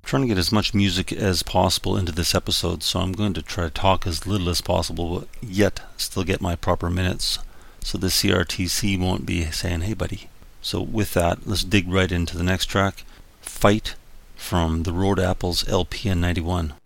trying to get as much music as possible into this episode, so I'm going to try to talk as little as possible, but yet still get my proper minutes, so the CRTC won't be saying, hey buddy. So with that, let's dig right into the next track, Fight, from the Road Apples LP in 91.